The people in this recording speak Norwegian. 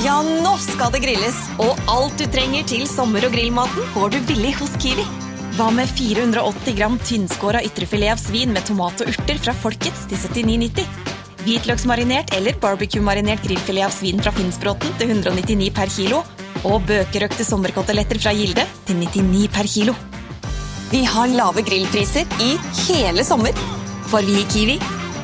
Ja, nå skal det grilles, og alt du trenger til sommer- og grillmaten får du billig hos Kiwi. Hva med 480 gram tynnskåret ytrefilet av svin med tomat og urter fra Folkets til 79,90? Hvitløksmarinert eller barbecue-marinert grillfilet av svin fra Finnsbråten til 199 per kilo, og bøkerøkte sommerkoteletter fra Gilde til 99 per kilo. Vi har lave grillpriser i hele sommer, for vi i Kiwi